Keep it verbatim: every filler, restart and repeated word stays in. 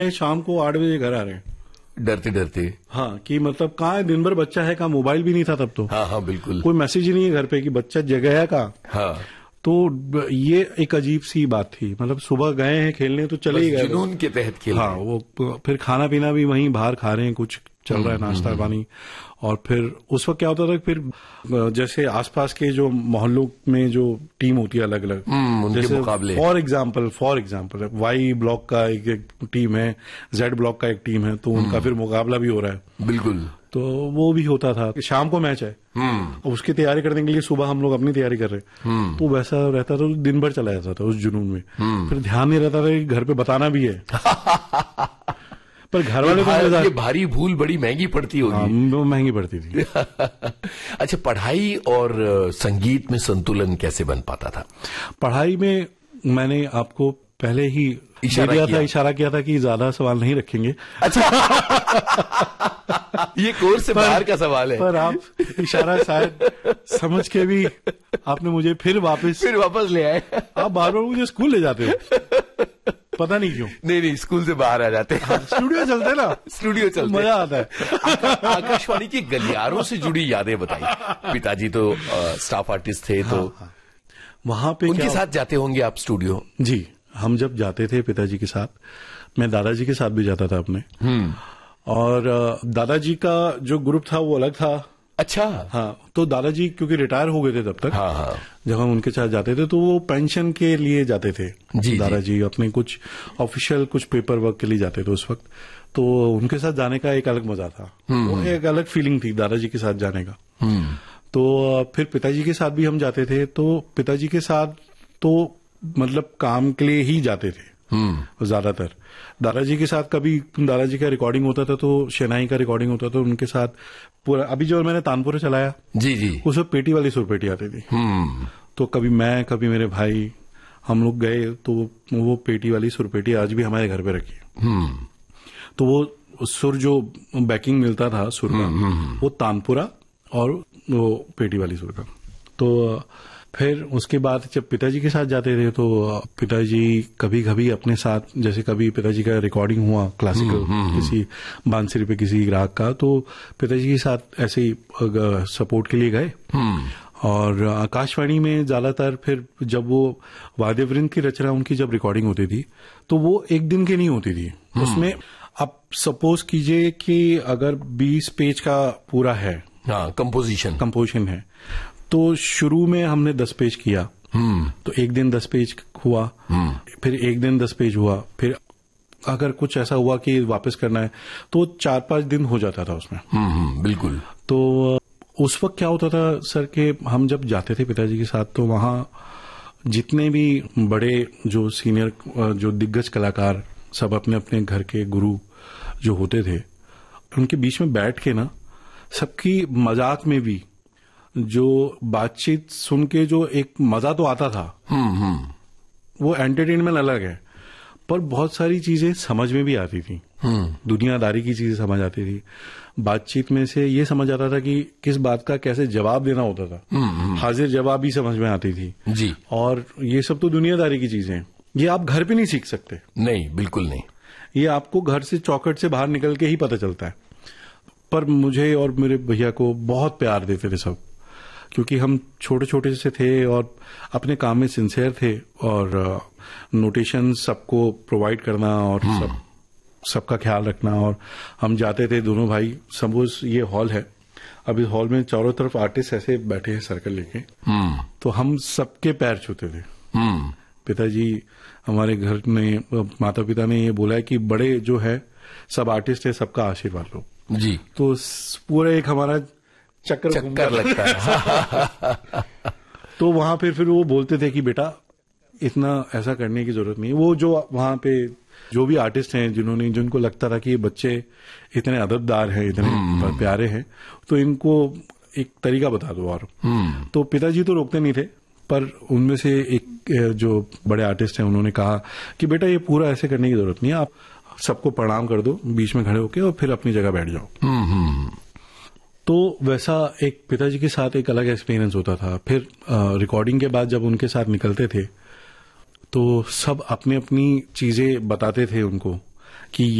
शाम को आठ बजे घर आ रहे हैं डरते डरते। हाँ, कि मतलब कहाँ है, दिन भर बच्चा है, कहाँ मोबाइल भी नहीं था तब तो। हाँ हाँ बिल्कुल, कोई मैसेज ही नहीं है घर पे कि बच्चा जगह है कहाँ। हाँ, तो ये एक अजीब सी बात थी। मतलब सुबह गए हैं खेलने तो चले ही गए, जुनून के तहत खेल। हाँ, वो फिर खाना पीना भी वहीं बाहर खा रहे हैं, कुछ चल रहा है नाश्ता पानी। और फिर उस वक्त क्या होता था, फिर जैसे आसपास के जो मोहल्लों में जो टीम होती है अलग अलग, उनके मुकाबले, for example for example Y block का एक, एक टीम है, जेड ब्लॉक का एक टीम है, तो उनका फिर मुकाबला भी हो रहा है। बिल्कुल, तो वो भी होता था। शाम को मैच है, उसकी तैयारी करने के लिए सुबह हम लोग अपनी तैयारी कर रहे हैं, तो वैसा रहता था, दिन भर चला जाता था उस जुनून में। फिर ध्यान नहीं रहता था कि घर पे बताना भी है। पर घर वाले तो ये भारी भूल बड़ी महंगी पड़ती होगी। हाँ, महंगी पड़ती थी। अच्छा, पढ़ाई और संगीत में संतुलन कैसे बन पाता था? पढ़ाई में मैंने आपको पहले ही इशारा किया था इशारा किया था कि ज्यादा सवाल नहीं रखेंगे। अच्छा। ये कोर्स से बाहर का सवाल है। पर आप इशारा शायद समझ के भी आपने मुझे फिर वापस फिर वापस ले आए। आप बार बार मुझे स्कूल ले जाते हो, पता नहीं क्यों। नहीं नहीं, स्कूल से बाहर आ जाते हैं। हाँ, स्टूडियो चलते है ना, स्टूडियो चलते, मजा आता है। आकाशवाणी के गलियारों से जुड़ी यादें बताइए। पिताजी तो स्टाफ आर्टिस्ट थे, तो हाँ, हाँ। वहां पे उनके साथ जाते होंगे आप स्टूडियो? जी, हम जब जाते थे पिताजी के साथ, मैं दादाजी के साथ भी जाता था अपने। और दादाजी का जो ग्रुप था वो अलग था। अच्छा। हाँ, तो दादाजी क्योंकि रिटायर हो गए थे तब तक। हाँ हाँ। जब हम उनके साथ जाते थे तो वो पेंशन के लिए जाते थे। जी, दादाजी अपने कुछ ऑफिशियल कुछ पेपर वर्क के लिए जाते थे उस वक्त। तो उनके साथ जाने का एक अलग मजा था, वो एक अलग फीलिंग थी दादाजी के साथ जाने का। तो फिर पिताजी के साथ भी हम जाते थे, तो पिताजी के साथ तो मतलब काम के लिए ही जाते थे ज्यादातर। दादाजी के साथ कभी दादाजी का रिकॉर्डिंग होता था, तो शहनाई का रिकॉर्डिंग होता था, तो उनके साथ पूरा। अभी जो मैंने तानपुरा चलाया, जी जी, उसमें पेटी वाली सुरपेटी आती थी। तो कभी मैं, कभी मेरे भाई, हम लोग गए, तो वो पेटी वाली सुरपेटी आज भी हमारे घर पे रखी है। तो वो सुर जो बैकिंग मिलता था सुर का, वो तानपुरा और वो पेटी वाली सुर का। तो फिर उसके बाद जब पिताजी के साथ जाते थे, तो पिताजी कभी कभी अपने साथ, जैसे कभी पिताजी का रिकॉर्डिंग हुआ क्लासिकल किसी बांसुरी पे किसी ग्राहक का, तो पिताजी के साथ ऐसे ही सपोर्ट के लिए गए। और आकाशवाणी में ज्यादातर फिर जब वो वाद्यवृंद की रचना उनकी जब रिकॉर्डिंग होती थी, तो वो एक दिन की नहीं होती थी। उसमें आप सपोज कीजिए कि अगर बीस पेज का पूरा है, हाँ, कंपोजिशन कंपोजिशन है, तो शुरू में हमने दस पेज किया, तो एक दिन दस पेज हुआ, फिर एक दिन दस पेज हुआ, फिर अगर कुछ ऐसा हुआ कि वापस करना है तो चार पांच दिन हो जाता था उसमें। बिल्कुल। तो उस वक्त क्या होता था सर कि हम जब जाते थे पिताजी के साथ, तो वहां जितने भी बड़े जो सीनियर जो दिग्गज कलाकार सब अपने अपने घर के गुरु जो होते थे, उनके बीच में बैठ के ना, सबकी मजाक में भी जो बातचीत सुन के जो एक मजा तो आता था, वो एंटरटेनमेंट अलग है, पर बहुत सारी चीजें समझ में भी आती थी। दुनियादारी की चीजें समझ आती थी। बातचीत में से ये समझ आता था कि किस बात का कैसे जवाब देना होता था। हाजिर जवाब भी समझ में आती थी जी। और ये सब तो दुनियादारी की चीजें हैं, ये आप घर पे नहीं सीख सकते। नहीं, बिल्कुल नहीं। ये आपको घर से चौखट से बाहर निकल के ही पता चलता है। पर मुझे और मेरे भैया को बहुत प्यार देते थे सब, क्योंकि हम छोटे छोटे से थे और अपने काम में सिंसियर थे, और नोटेशन सबको प्रोवाइड करना और सब सबका ख्याल रखना। और हम जाते थे दोनों भाई, सपोज ये हॉल है, अब इस हॉल में चारों तरफ आर्टिस्ट ऐसे बैठे हैं सर्कल लेके, तो हम सबके पैर छूते थे। पिताजी हमारे घर में, माता पिता ने ये बोला है कि बड़े जो है सब आर्टिस्ट है, सबका आशीर्वाद लो जी। तो पूरा एक हमारा चक्कर चक्कर लगता है। तो वहां पे फिर वो बोलते थे कि बेटा इतना ऐसा करने की जरूरत नहीं। वो जो वहां पे जो भी आर्टिस्ट हैं जिन्होंने जिनको लगता था कि ये बच्चे इतने अदबदार हैं, इतने प्यारे हैं, तो इनको एक तरीका बता दो। और तो पिताजी तो रोकते नहीं थे, पर उनमें से एक जो बड़े आर्टिस्ट हैं उन्होंने कहा कि बेटा ये पूरा ऐसे करने की जरूरत नहीं है, आप सबको प्रणाम कर दो बीच में खड़े होके और फिर अपनी जगह बैठ जाओ। तो वैसा एक पिताजी के साथ एक अलग एक्सपीरियंस होता था। फिर रिकॉर्डिंग के बाद जब उनके साथ निकलते थे, तो सब अपनी अपनी चीजें बताते थे उनको कि